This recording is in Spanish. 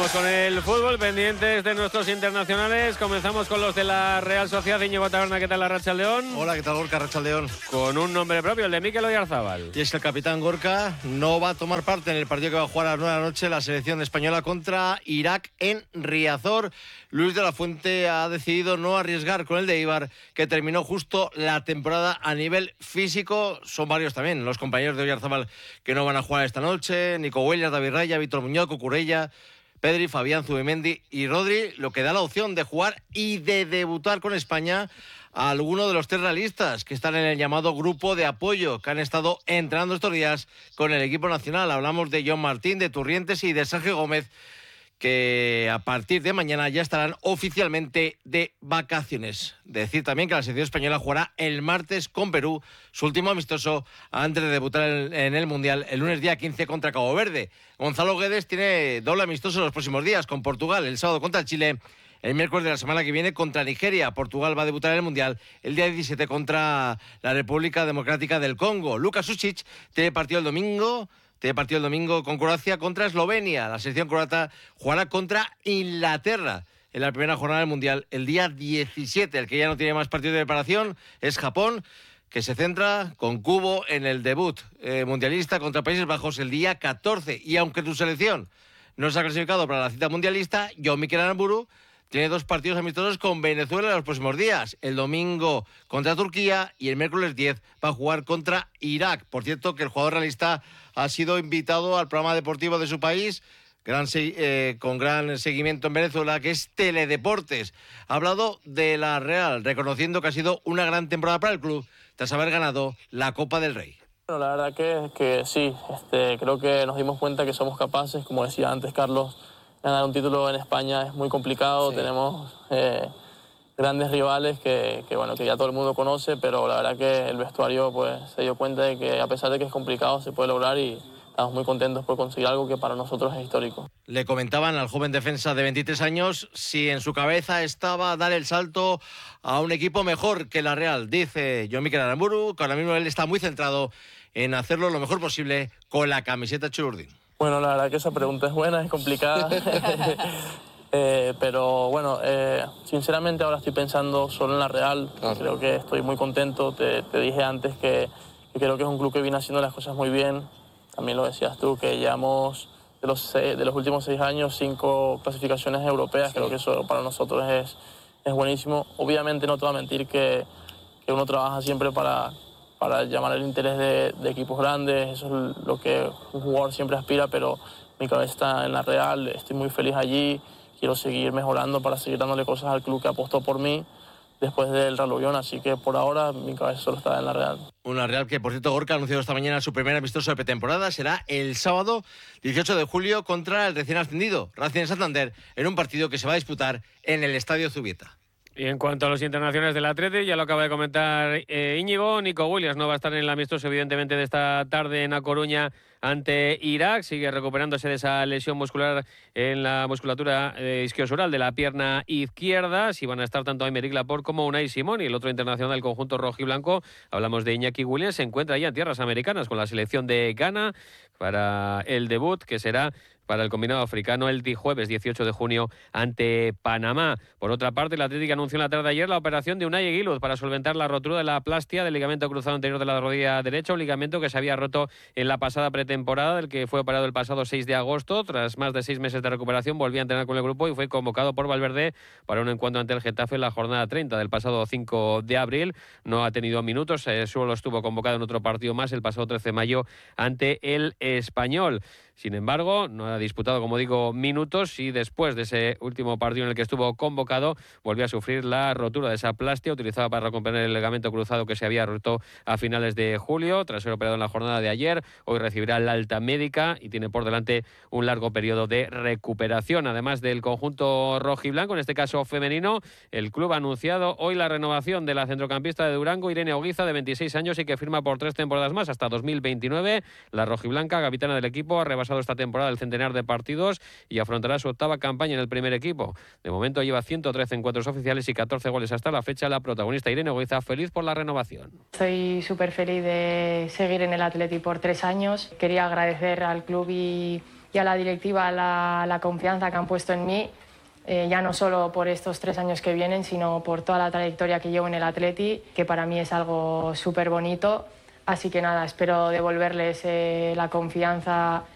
Con el fútbol, pendientes de nuestros internacionales, comenzamos con los de la Real Sociedad. Íñigo Taberna, ¿qué tal la Rachaldeón? Hola, ¿qué tal Gorka? Rachaldeón. Con un nombre propio, el de Mikel Oyarzábal. Y es que el capitán Gorka no va a tomar parte en el partido que va a jugar a las 9 de la noche la selección española contra Irak en Riazor. Luis de la Fuente ha decidido no arriesgar con el de Eibar, que terminó justo la temporada a nivel físico. Son varios también los compañeros de Oyarzábal que no van a jugar esta noche: Nico Huellas, David Raya, Víctor Muñoz, Cucurella, Pedri, Fabián, Zubimendi y Rodri, lo que da la opción de jugar y de debutar con España a alguno de los tres realistas que están en el llamado grupo de apoyo, que han estado entrenando estos días con el equipo nacional. Hablamos de John Martín, de Turrientes y de Sergio Gómez, que a partir de mañana ya estarán oficialmente de vacaciones. Decir también que la selección española jugará el martes con Perú, su último amistoso antes de debutar en el Mundial el lunes día 15 contra Cabo Verde. Gonzalo Guedes tiene doble amistoso los próximos días con Portugal, el sábado contra Chile, el miércoles de la semana que viene contra Nigeria. Portugal va a debutar en el Mundial el día 17 contra la República Democrática del Congo. Luka Sučić tiene partido el domingo con Croacia contra Eslovenia. La selección croata jugará contra Inglaterra en la primera jornada del Mundial el día 17. El que ya no tiene más partido de preparación es Japón, que se centra con Kubo en el debut mundialista contra Países Bajos el día 14. Y aunque tu selección no se ha clasificado para la cita mundialista, Mikel Aramburu tiene dos partidos amistosos con Venezuela en los próximos días. El domingo contra Turquía y el miércoles 10 va a jugar contra Irak. Por cierto, que el jugador realista ha sido invitado al programa deportivo de su país, con gran seguimiento en Venezuela, que es Teledeportes. Ha hablado de la Real, reconociendo que ha sido una gran temporada para el club tras haber ganado la Copa del Rey. Bueno, la verdad que sí, creo que nos dimos cuenta que somos capaces, como decía antes Carlos. Ganar un título en España es muy complicado, sí. Tenemos grandes rivales que ya todo el mundo conoce, pero la verdad que el vestuario pues se dio cuenta de que a pesar de que es complicado se puede lograr y estamos muy contentos por conseguir algo que para nosotros es histórico. Le comentaban al joven defensa de 23 años si en su cabeza estaba dar el salto a un equipo mejor que la Real. Dice Mikel Aramburu que ahora mismo él está muy centrado en hacerlo lo mejor posible con la camiseta Chururdín. Bueno, la verdad que esa pregunta es buena, es complicada, pero bueno, sinceramente ahora estoy pensando solo en la Real. Creo que estoy muy contento. Te dije antes que creo que es un club que viene haciendo las cosas muy bien. También lo decías tú, que llevamos de los últimos 6 años 5 clasificaciones europeas. Sí. Creo que eso para nosotros es buenísimo. Obviamente no te voy a mentir que uno trabaja siempre para llamar el interés de equipos grandes. Eso es lo que un jugador siempre aspira, pero mi cabeza está en la Real, estoy muy feliz allí, quiero seguir mejorando para seguir dándole cosas al club que apostó por mí después del Real Oviedo, así que por ahora mi cabeza solo está en la Real. Una Real que, por cierto, Gorka ha anunciado esta mañana su primer amistoso de pretemporada. Será el sábado 18 de julio contra el recién ascendido Racing Santander, en un partido que se va a disputar en el Estadio Zubieta. Y en cuanto a los internacionales del Atleti, ya lo acaba de comentar Íñigo, Nico Williams no va a estar en el amistoso evidentemente de esta tarde en A Coruña ante Irak, sigue recuperándose de esa lesión muscular en la musculatura isquiosural de la pierna izquierda. Si van a estar tanto Aymeric Laporte como Unai Simón, y el otro internacional del conjunto rojiblanco, hablamos de Iñaki Williams, se encuentra ya en tierras americanas con la selección de Ghana para el debut que será para el combinado africano el jueves 18 de junio ante Panamá. Por otra parte, el Atlético anunció en la tarde de ayer la operación de Unai Eguiluz para solventar la rotura de la plastia del ligamento cruzado anterior de la rodilla derecha, un ligamento que se había roto en la pasada pretemporada, del que fue operado el pasado 6 de agosto. Tras más de 6 meses de recuperación, volvió a entrenar con el grupo y fue convocado por Valverde para un encuentro ante el Getafe en la jornada 30 del pasado 5 de abril. No ha tenido minutos, solo estuvo convocado en otro partido más el pasado 13 de mayo ante el Español. Sin embargo, no ha disputado, como digo, minutos, y después de ese último partido en el que estuvo convocado, volvió a sufrir la rotura de esa plastia utilizada para recomponer el ligamento cruzado que se había roto a finales de julio. Tras ser operado en la jornada de ayer, hoy recibirá la alta médica y tiene por delante un largo periodo de recuperación. Además del conjunto rojiblanco, en este caso femenino, el club ha anunciado hoy la renovación de la centrocampista de Durango, Irene Oguiza, de 26 años, y que firma por 3 temporadas más hasta 2029. La rojiblanca, capitana del equipo, ha rebasado esta temporada el centenar de partidos y afrontará su 8ª campaña en el primer equipo. De momento lleva 113 encuentros oficiales y 14 goles hasta la fecha. La protagonista Irene Oguiza, feliz por la renovación. Estoy súper feliz de seguir en el Atleti por 3 años. Quería agradecer al club y y a la directiva la confianza que han puesto en mí, ya no solo por estos 3 años que vienen, sino por toda la trayectoria que llevo en el Atleti, que para mí es algo súper bonito. Así que nada, espero devolverles la confianza